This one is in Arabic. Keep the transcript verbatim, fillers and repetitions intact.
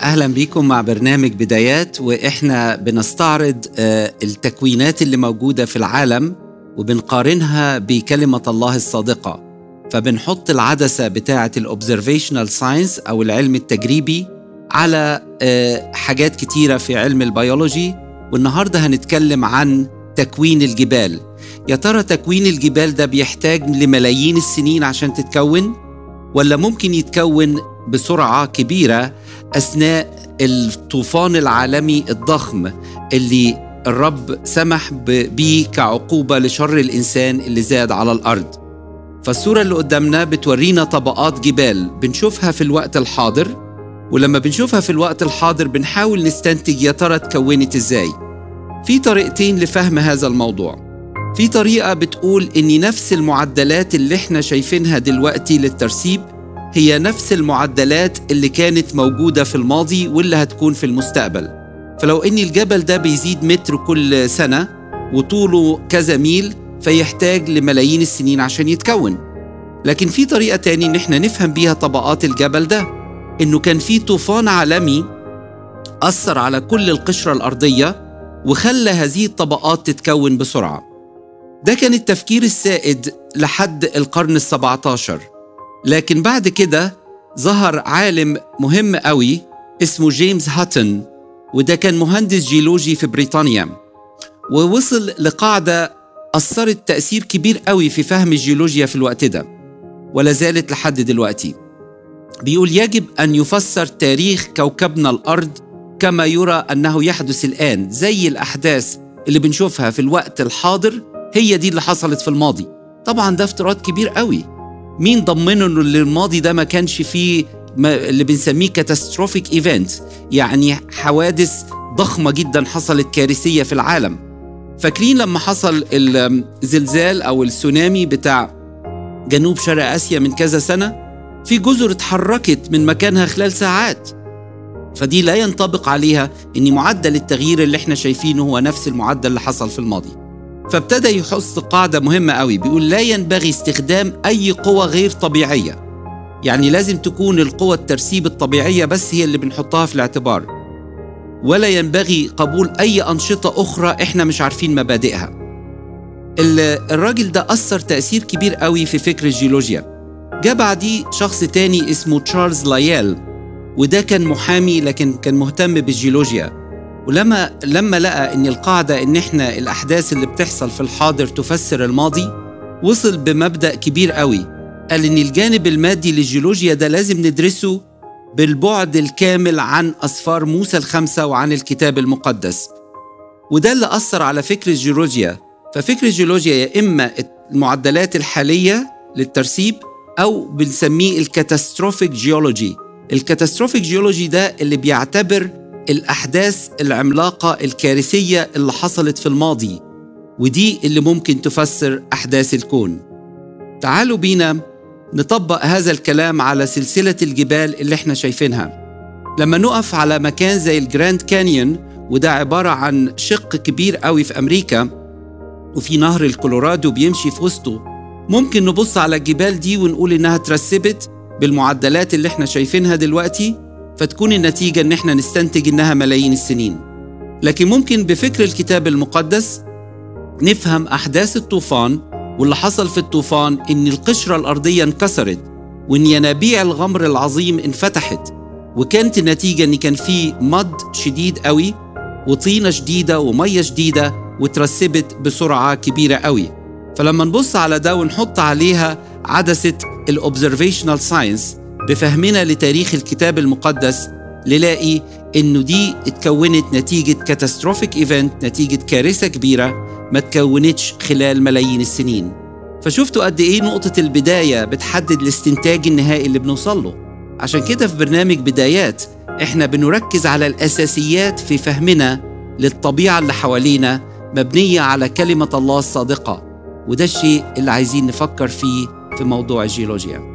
أهلا بكم مع برنامج بدايات، وإحنا بنستعرض التكوينات اللي موجودة في العالم وبنقارنها بكلمة الله الصادقة. فبنحط العدسة بتاعة الأوبزرفيشنال ساينس أو العلم التجريبي على حاجات كتيرة في علم البيولوجي، والنهاردة هنتكلم عن تكوين الجبال. يا ترى تكوين الجبال ده بيحتاج لملايين السنين عشان تتكون، ولا ممكن يتكون بسرعة كبيرة أثناء الطوفان العالمي الضخم اللي الرب سمح به كعقوبة لشر الإنسان اللي زاد على الأرض؟ فالصورة اللي قدامنا بتورينا طبقات جبال بنشوفها في الوقت الحاضر، ولما بنشوفها في الوقت الحاضر بنحاول نستنتج يا ترى اتكونت إزاي. في طريقتين لفهم هذا الموضوع. في طريقة بتقول إن نفس المعدلات اللي احنا شايفينها دلوقتي للترسيب هي نفس المعدلات اللي كانت موجودة في الماضي واللي هتكون في المستقبل. فلو إن الجبل ده بيزيد متر كل سنة وطوله كذا ميل، فيحتاج لملايين السنين عشان يتكون. لكن في طريقة تاني إن احنا نفهم بيها طبقات الجبل ده، إنه كان في طوفان عالمي أثر على كل القشرة الأرضية وخلى هذه الطبقات تتكون بسرعة. ده كان التفكير السائد لحد القرن السبعة عشر. لكن بعد كده ظهر عالم مهم قوي اسمه جيمس هاتون، وده كان مهندس جيولوجي في بريطانيا، ووصل لقاعدة أثرت تأثير كبير قوي في فهم الجيولوجيا في الوقت ده ولا زالت لحد دلوقتي. بيقول يجب أن يفسر تاريخ كوكبنا الأرض كما يرى أنه يحدث الآن، زي الأحداث اللي بنشوفها في الوقت الحاضر هي دي اللي حصلت في الماضي. طبعا ده افتراض كبير قوي. مين ضمنه انه الماضي ده ما كانش فيه اللي بنسميه كاتاستروفيك ايفنت، يعني حوادث ضخمة جدا حصلت كارثية في العالم؟ فاكرين لما حصل الزلزال او السونامي بتاع جنوب شرق آسيا من كذا سنة، في جزر اتحركت من مكانها خلال ساعات. فدي لا ينطبق عليها ان معدل التغيير اللي احنا شايفينه هو نفس المعدل اللي حصل في الماضي. فابتدى يحط قاعدة مهمة قوي، بيقول لا ينبغي استخدام أي قوة غير طبيعية. يعني لازم تكون القوة الترسيب الطبيعية بس هي اللي بنحطها في الاعتبار، ولا ينبغي قبول أي أنشطة أخرى إحنا مش عارفين مبادئها. الراجل ده أثر تأثير كبير قوي في فكر الجيولوجيا. جاء بعديه شخص تاني اسمه تشارلز لايل، وده كان محامي لكن كان مهتم بالجيولوجيا. ولما لما لقى ان القاعده ان احنا الاحداث اللي بتحصل في الحاضر تفسر الماضي، وصل بمبدأ كبير قوي. قال ان الجانب المادي للجيولوجيا ده لازم ندرسه بالبعد الكامل عن اسفار موسى الخمسه وعن الكتاب المقدس. وده اللي اثر على فكر الجيولوجيا. ففكر الجيولوجيا يا اما المعدلات الحاليه للترسيب او بنسميه الكاتاستروفيك جيولوجي. الكاتاستروفيك جيولوجي ده اللي بيعتبر الأحداث العملاقة الكارثية اللي حصلت في الماضي، ودي اللي ممكن تفسر أحداث الكون. تعالوا بينا نطبق هذا الكلام على سلسلة الجبال اللي احنا شايفينها. لما نقف على مكان زي الجراند كانيون، وده عبارة عن شق كبير قوي في أمريكا وفي نهر الكولورادو بيمشي في وسطه، ممكن نبص على الجبال دي ونقول إنها ترسبت بالمعدلات اللي احنا شايفينها دلوقتي، فتكون النتيجة إن احنا نستنتج إنها ملايين السنين. لكن ممكن بفكر الكتاب المقدس نفهم أحداث الطوفان، واللي حصل في الطوفان إن القشرة الأرضية انكسرت، وإن ينابيع الغمر العظيم انفتحت، وكانت النتيجة إن كان في مد شديد قوي وطينة شديدة ومية شديدة وترسبت بسرعة كبيرة قوي. فلما نبص على ده ونحط عليها عدسة الأوبزرفيشنال ساينس بفهمنا لتاريخ الكتاب المقدس، نلاقي إنه دي اتكونت نتيجة كاتاستروفيك إيفنت، نتيجة كارثة كبيرة ما تكونتش خلال ملايين السنين. فشفتوا قد إيه نقطة البداية بتحدد الاستنتاج النهائي اللي بنوصل له. عشان كده في برنامج بدايات إحنا بنركز على الأساسيات في فهمنا للطبيعة اللي حوالينا، مبنية على كلمة الله الصادقة. وده الشيء اللي عايزين نفكر فيه في موضوع الجيولوجيا.